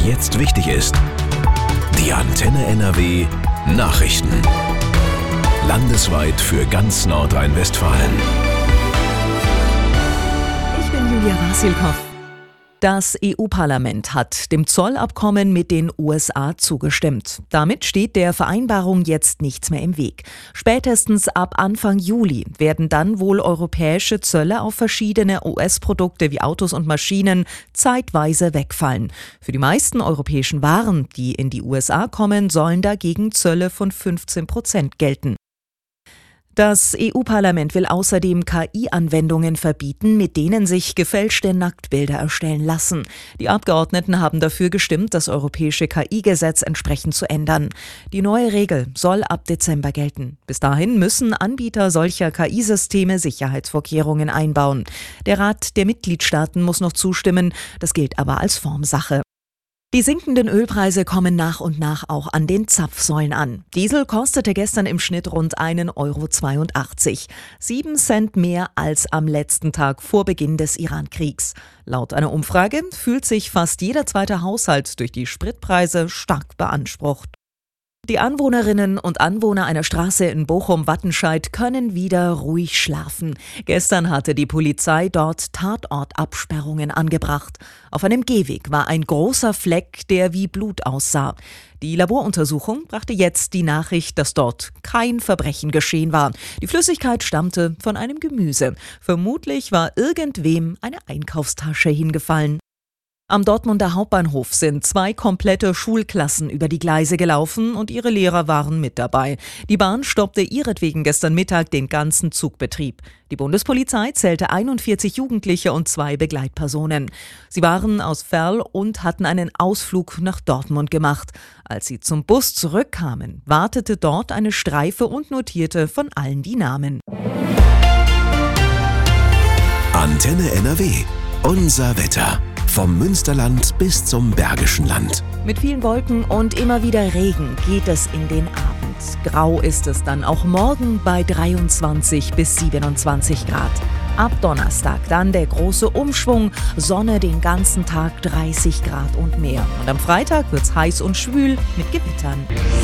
was jetzt wichtig ist. Die Antenne NRW Nachrichten. Landesweit für ganz Nordrhein-Westfalen. Ich bin Julia Wasilkow. Das EU-Parlament hat dem Zollabkommen mit den USA zugestimmt. Damit steht der Vereinbarung jetzt nichts mehr im Weg. Spätestens ab Anfang Juli werden dann wohl europäische Zölle auf verschiedene US-Produkte wie Autos und Maschinen zeitweise wegfallen. Für die meisten europäischen Waren, die in die USA kommen, sollen dagegen Zölle von 15% gelten. Das EU-Parlament will außerdem KI-Anwendungen verbieten, mit denen sich gefälschte Nacktbilder erstellen lassen. Die Abgeordneten haben dafür gestimmt, das europäische KI-Gesetz entsprechend zu ändern. Die neue Regel soll ab Dezember gelten. Bis dahin müssen Anbieter solcher KI-Systeme Sicherheitsvorkehrungen einbauen. Der Rat der Mitgliedstaaten muss noch zustimmen, das gilt aber als Formsache. Die sinkenden Ölpreise kommen nach und nach auch an den Zapfsäulen an. Diesel kostete gestern im Schnitt rund 1,82 €. 7 Cent mehr als am letzten Tag vor Beginn des Iran-Kriegs. Laut einer Umfrage fühlt sich fast jeder zweite Haushalt durch die Spritpreise stark beansprucht. Die Anwohnerinnen und Anwohner einer Straße in Bochum-Wattenscheid können wieder ruhig schlafen. Gestern hatte die Polizei dort Tatortabsperrungen angebracht. Auf einem Gehweg war ein großer Fleck, der wie Blut aussah. Die Laboruntersuchung brachte jetzt die Nachricht, dass dort kein Verbrechen geschehen war. Die Flüssigkeit stammte von einem Gemüse. Vermutlich war irgendwem eine Einkaufstasche hingefallen. Am Dortmunder Hauptbahnhof sind 2 komplette Schulklassen über die Gleise gelaufen und ihre Lehrer waren mit dabei. Die Bahn stoppte ihretwegen gestern Mittag den ganzen Zugbetrieb. Die Bundespolizei zählte 41 Jugendliche und 2 Begleitpersonen. Sie waren aus Verl und hatten einen Ausflug nach Dortmund gemacht. Als sie zum Bus zurückkamen, wartete dort eine Streife und notierte von allen die Namen. Antenne NRW. Unser Wetter. Vom Münsterland bis zum Bergischen Land. Mit vielen Wolken und immer wieder Regen geht es in den Abend. Grau ist es dann auch morgen bei 23 bis 27 Grad. Ab Donnerstag dann der große Umschwung, Sonne den ganzen Tag 30 Grad und mehr. Und am Freitag wird's heiß und schwül mit Gewittern.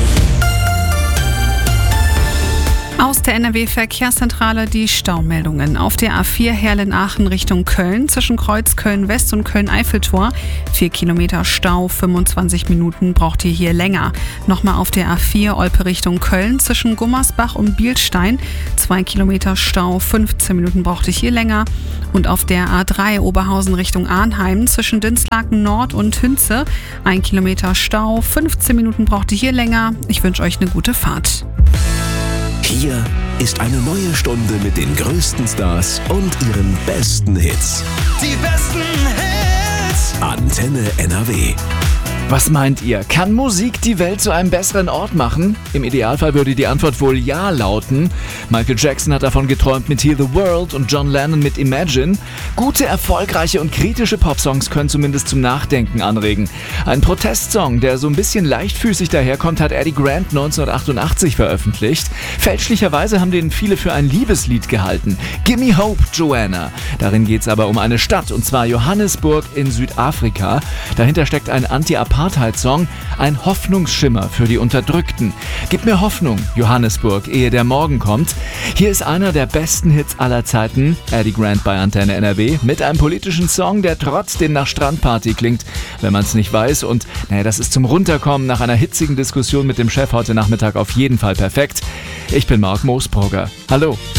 Aus der NRW-Verkehrszentrale die Staumeldungen. Auf der A4 Herlen-Aachen Richtung Köln zwischen Kreuz Köln-West und Köln-Eiffeltor. 4 Kilometer Stau, 25 Minuten braucht ihr hier länger. Nochmal auf der A4 Olpe Richtung Köln zwischen Gummersbach und Bielstein. 2 Kilometer Stau, 15 Minuten braucht ihr hier länger. Und auf der A3 Oberhausen Richtung Arnheim zwischen Dinslaken Nord und Hünze. 1 Kilometer Stau, 15 Minuten braucht ihr hier länger. Ich wünsche euch eine gute Fahrt. Hier ist eine neue Stunde mit den größten Stars und ihren besten Hits. Die besten Hits. Antenne NRW. Was meint ihr? Kann Musik die Welt zu einem besseren Ort machen? Im Idealfall würde die Antwort wohl ja lauten. Michael Jackson hat davon geträumt mit Heal the World und John Lennon mit Imagine. Gute, erfolgreiche und kritische Popsongs können zumindest zum Nachdenken anregen. Ein Protestsong, der so ein bisschen leichtfüßig daherkommt, hat Eddie Grant 1988 veröffentlicht. Fälschlicherweise haben den viele für ein Liebeslied gehalten. Gimme Hope, Joanna. Darin geht's aber um eine Stadt, und zwar Johannesburg in Südafrika. Dahinter steckt ein Anti-Apartheid-Song, ein Hoffnungsschimmer für die Unterdrückten. Gib mir Hoffnung, Johannesburg, ehe der Morgen kommt. Hier ist einer der besten Hits aller Zeiten, Eddie Grant bei Antenne NRW, mit einem politischen Song, der trotzdem nach Strandparty klingt, wenn man es nicht weiß. Und das ist zum Runterkommen nach einer hitzigen Diskussion mit dem Chef heute Nachmittag auf jeden Fall perfekt. Ich bin Marc Moosbrugger. Hallo.